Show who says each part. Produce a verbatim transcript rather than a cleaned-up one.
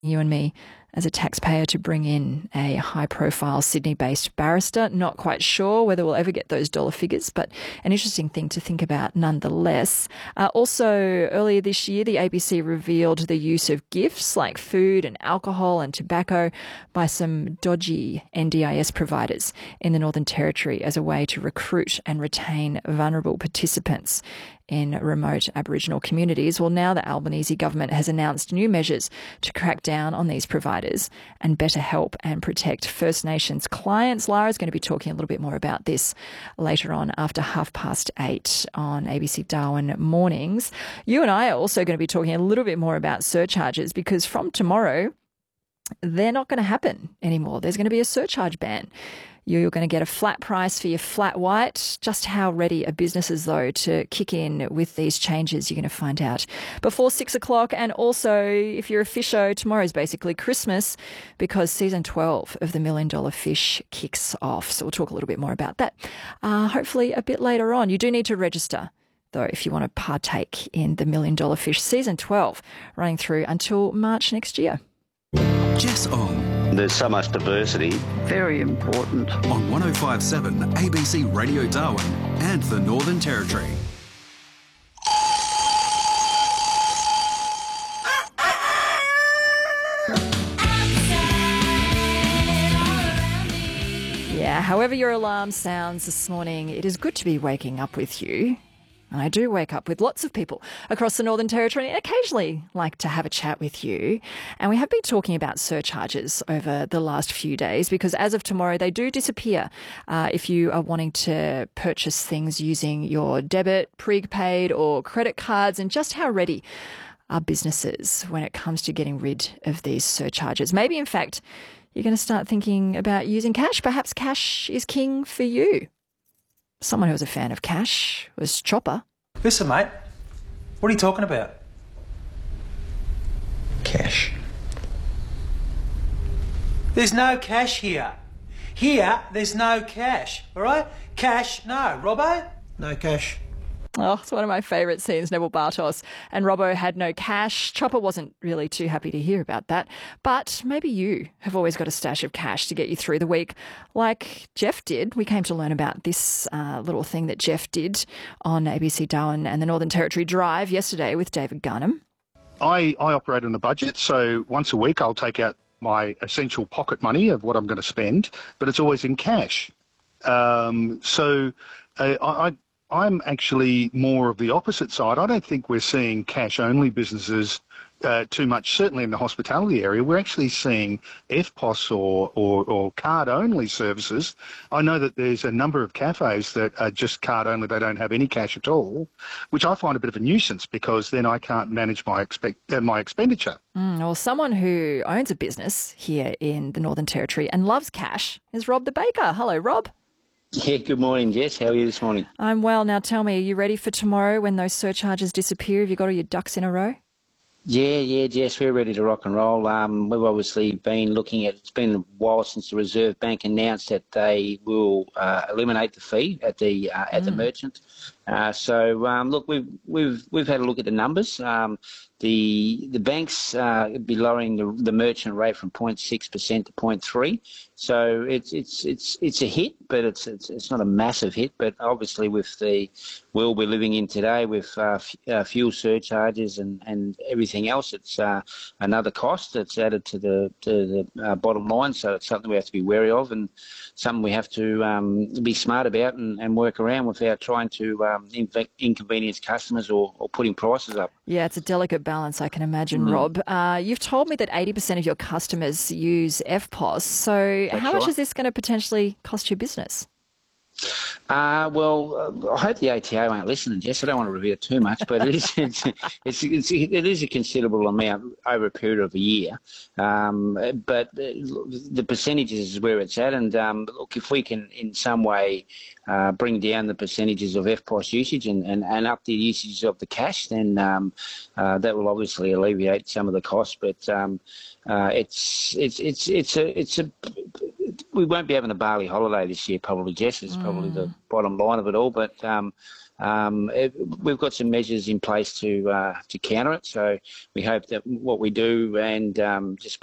Speaker 1: you and me as a taxpayer to bring in a high-profile Sydney-based barrister. Not quite sure whether we'll ever get those dollar figures, but an interesting thing to think about nonetheless. Uh, also, earlier this year, the A B C revealed the use of gifts like food and alcohol and tobacco by some dodgy N D I S providers in the Northern Territory as a way to recruit and retain vulnerable participants in remote Aboriginal communities. Well, now the Albanese government has announced new measures to crack down on these providers and better help and protect First Nations clients. Lara's going to be talking a little bit more about this later on after half past eight on A B C Darwin Mornings. You and I are also going to be talking a little bit more about surcharges because from tomorrow, they're not going to happen anymore. There's going to be a surcharge ban. You're going to get a flat price for your flat white. Just how ready are businesses, though, to kick in with these changes? You're going to find out before six o'clock. And also, if you're a fisho, tomorrow's basically Christmas because season twelve of the Million Dollar Fish kicks off. So we'll talk a little bit more about that, uh, hopefully a bit later on. You do need to register, though, if you want to partake in the Million Dollar Fish season twelve, running through until March next year.
Speaker 2: Jess Ong.
Speaker 3: There's so much diversity.
Speaker 4: Very important.
Speaker 2: On one oh five point seven A B C Radio Darwin and the Northern Territory.
Speaker 1: Yeah, however your alarm sounds this morning, it is good to be waking up with you. And I do wake up with lots of people across the Northern Territory and occasionally like to have a chat with you. And we have been talking about surcharges over the last few days because as of tomorrow, they do disappear uh, if you are wanting to purchase things using your debit, prepaid or credit cards, and just how ready are businesses when it comes to getting rid of these surcharges. Maybe, in fact, you're going to start thinking about using cash. Perhaps cash is king for you. Someone who was a fan of cash was Chopper.
Speaker 5: Listen, mate, what are you talking about?
Speaker 3: Cash.
Speaker 5: There's no cash here. Here, there's no cash, all right? Cash, no. Robbo?
Speaker 3: No cash.
Speaker 1: Oh, it's one of my favourite scenes, Neville Bartos and Robbo had no cash. Chopper wasn't really too happy to hear about that. But maybe you have always got a stash of cash to get you through the week, like Jeff did. We came to learn about this uh, little thing that Jeff did on A B C Darwin and the Northern Territory Drive yesterday with David Garnham.
Speaker 6: I, I operate on a budget, so once a week I'll take out my essential pocket money of what I'm going to spend, but it's always in cash. Um, so uh, I... I I'm actually more of the opposite side. I don't think we're seeing cash-only businesses uh, too much, certainly in the hospitality area. We're actually seeing F P O S or, or, or card-only services. I know that there's a number of cafes that are just card-only. They don't have any cash at all, which I find a bit of a nuisance because then I can't manage my, expect, uh, my expenditure.
Speaker 1: Mm, well, someone who owns a business here in the Northern Territory and loves cash is Rob the Baker. Hello, Rob.
Speaker 3: Yeah, good morning, Jess. How are you this morning?
Speaker 1: I'm well. Now tell me, are you ready for tomorrow when those surcharges disappear? Have you got all your ducks in a row?
Speaker 3: Yeah, yeah, Jess, we're ready to rock and roll. Um, we've obviously been looking at, it's been a while since the Reserve Bank announced that they will uh, eliminate the fee at the uh, at mm. the merchant. Uh, so um, look, we've we've we've had a look at the numbers. Um, the the banks uh, be lowering the, the merchant rate from zero point six percent to zero point three. So it's it's it's it's a hit, but it's it's it's not a massive hit. But obviously, with the world we're living in today, with uh, f- uh, fuel surcharges and, and everything else, it's uh, another cost that's added to the to the uh, bottom line. So it's something we have to be wary of, and something we have to um, be smart about and, and work around without trying to um, inv- inconvenience customers or, or putting prices up.
Speaker 1: Yeah, it's a delicate balance, I can imagine,
Speaker 3: mm.
Speaker 1: Rob. Uh, you've told me that eighty percent of your customers use F P O S. So
Speaker 3: That's
Speaker 1: how much
Speaker 3: right.
Speaker 1: is this going to potentially cost your business?
Speaker 3: Uh, well, uh, I hope the A T O won't listen, Jess. I don't want to reveal too much, but it is it's, it's, it's, it is a considerable amount over a period of a year. Um, but the percentages is where it's at. And um, look, if we can in some way uh, bring down the percentages of F P O S usage and, and, and up the usage of the cash, then um, uh, that will obviously alleviate some of the costs. But um, uh, it's it's it's it's a it's a we won't be having a Bali holiday this year, probably, Jess. Is probably
Speaker 1: Mm.
Speaker 3: the bottom line of it all. But um, um, it, we've got some measures in place to uh, to counter it. So we hope that what we do and um, just